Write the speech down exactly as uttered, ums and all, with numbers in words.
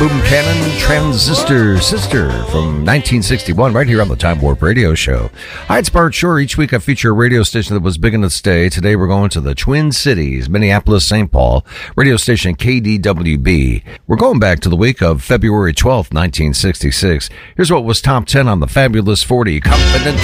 Boom Cannon Transistor Sister from nineteen sixty-one right here on the Time Warp Radio Show. Hi, it's Bart Shore. Each week I feature a radio station that was big in its day. Today we're going to the Twin Cities, Minneapolis, Saint Paul, radio station K D W B. We're going back to the week of February twelfth, nineteen sixty-six. Here's what was top ten on the Fabulous forty. Confident